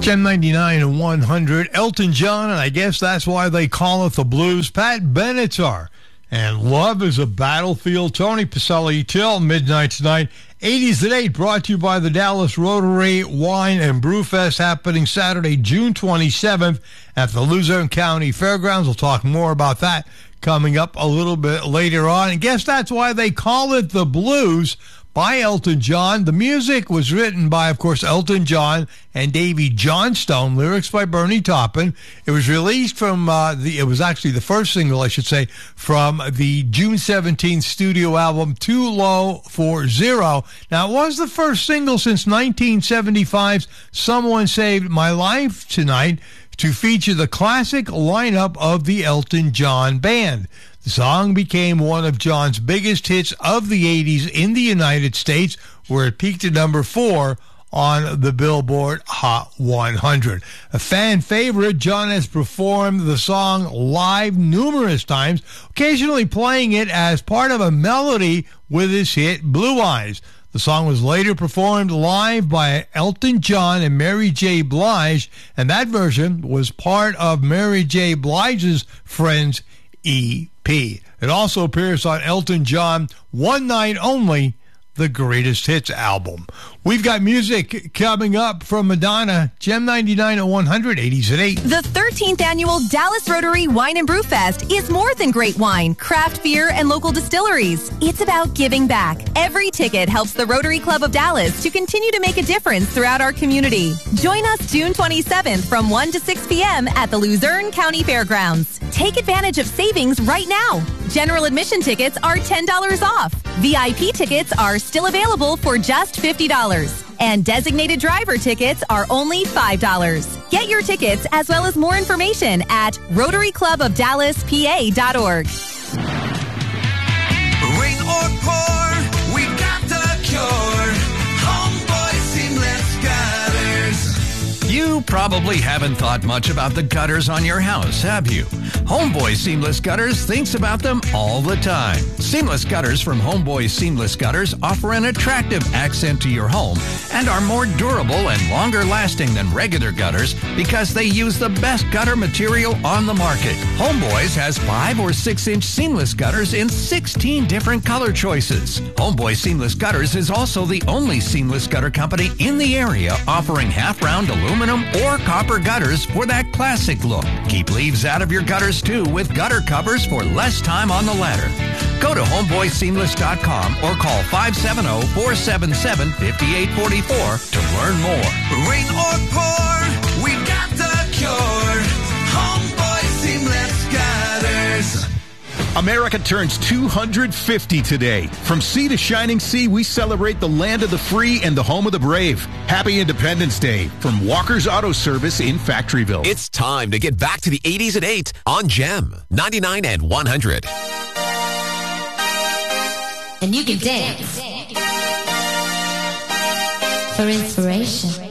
Gem 99 and 100, Elton John, and I guess that's why they call it the blues. Pat Benatar and Love is a Battlefield. Tony Pacelli till midnight tonight. 80s at 8 brought to you by the Dallas Rotary Wine and Brew Fest happening Saturday, June 27th at the Luzerne County Fairgrounds. We'll talk more about that coming up a little bit later on. And guess that's why they call it the blues. By Elton John. The music was written by, of course, Elton John and Davy Johnstone. Lyrics by Bernie Taupin. It was released from it was actually the first single, I should say, from the June 17th studio album Too Low for Zero. Now, it was the first single since 1975's Someone Saved My Life Tonight to feature the classic lineup of the Elton John Band. The song became one of John's biggest hits of the 80s in the United States, where it peaked at number 4 on the Billboard Hot 100. A fan favorite, John has performed the song live numerous times, occasionally playing it as part of a melody with his hit Blue Eyes. The song was later performed live by Elton John and Mary J. Blige, and that version was part of Mary J. Blige's Friends EP. It also appears on Elton John One Night Only, the Greatest Hits album. We've got music coming up from Madonna, Gem 99 at 100, 80s at 8. The 13th annual Dallas Rotary Wine and Brew Fest is more than great wine, craft beer, and local distilleries. It's about giving back. Every ticket helps the Rotary Club of Dallas to continue to make a difference throughout our community. Join us June 27th from 1 to 6 p.m. at the Luzerne County Fairgrounds. Take advantage of savings right now. General admission tickets are $10 off. VIP tickets are still available for just $50. And designated driver tickets are only $5. Get your tickets as well as more information at RotaryClubOfDallasPA.org. Rain or pour, we got the cure. Homeboy Seamless Gutters. You probably haven't thought much about the gutters on your house, have you? Homeboy Seamless Gutters thinks about them all the time. Seamless Gutters from Homeboy Seamless Gutters offer an attractive accent to your home and are more durable and longer lasting than regular gutters because they use the best gutter material on the market. Homeboys has 5 or 6 inch seamless gutters in 16 different color choices. Homeboy Seamless Gutters is also the only seamless gutter company in the area offering half-round aluminum or copper gutters for that classic look. Keep leaves out of your gutters too with gutter covers for less time on the ladder. Go to homeboyseamless.com or call 570-477-5844 to learn more. Rain or pour, we got the cure. Homeboy Seamless Gutters. America turns 250 today. From sea to shining sea, we celebrate the land of the free and the home of the brave. Happy Independence Day from Walker's Auto Service in Factoryville. It's time to get back to the 80s at 8 on Gem 99 and 100. And you can dance for inspiration.